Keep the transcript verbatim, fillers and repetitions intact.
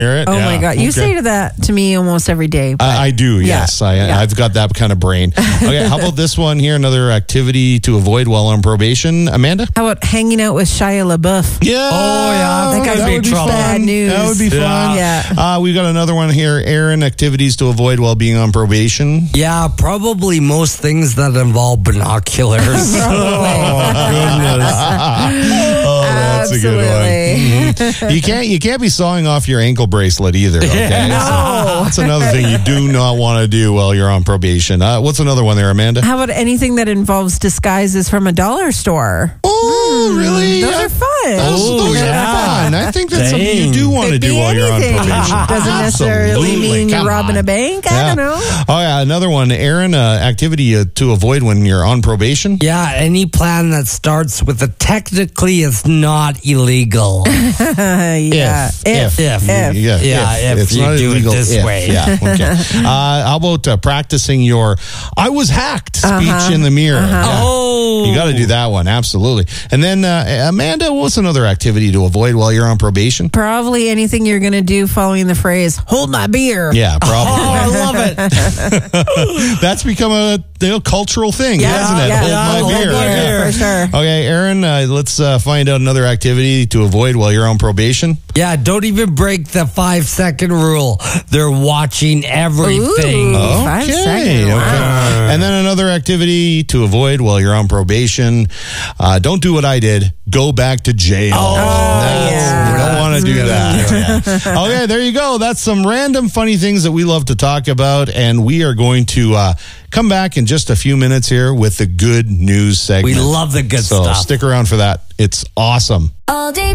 Hear it? Oh Yeah. my God. You Okay. say to that to me almost every day. but- I, I do, yes. I, yeah. I've got that kind of brain. Okay, how about this one here? Another activity to avoid while on probation. Amanda? How about hanging out with Shia LaBeouf? Yeah. Oh, yeah, that guy's would be trouble. Bad fun. news. That would be fun. Yeah. Uh, we've got another one here. Aaron, activities to avoid while being on probation. Yeah, probably most things that involve binoculars. Oh, that's a good one. Mhm. You can't you can't be sawing off your ankle bracelet either. Okay, No. that's another thing you do not want to do while you're on probation. Uh, what's another one there, Amanda? How about anything that involves disguises from a dollar store? Oh, really? Those Yeah. are fun. Those, those yeah. are fun. I think that's something you Dang. do want to Could do be while you're on anything. probation. Doesn't necessarily Absolutely. mean you're Come robbing on. a bank. I Yeah. don't know. Oh yeah, another one, Aaron. Uh, activity uh, to avoid when you're on probation. Yeah, any plan that starts with a technically it's not illegal. Uh, yeah. If, if, If. yeah, Yeah, if it's you not do it illegal. this if. way. Yeah. Okay. uh, how about uh, practicing your "I was hacked" speech Uh-huh. in the mirror? Yeah. Oh. You got to do that one, absolutely. And then, uh, Amanda, what's another activity to avoid while you're on probation? Probably anything you're going to do following the phrase, hold my beer. Yeah, probably. Oh, I love it. That's become a you know, cultural thing, Yeah, hasn't it? yeah, Hold yeah, my hold beer. my beer, Yeah. for sure. Okay, Aaron, uh, let's uh, find out another activity to avoid while you're on probation. Yeah, don't even break the five second rule. They're watching everything. Ooh. Five seconds, wow. okay. And then another activity to avoid while you're on probation. Uh, don't do what I did. Go back to jail. Oh, That's- yeah. We don't want to do that. Yeah. Okay, there you go. That's some random funny things that we love to talk about. And we are going to uh, come back in just a few minutes here with the good news segment. We love the good so stuff. stick around for that. It's awesome. All day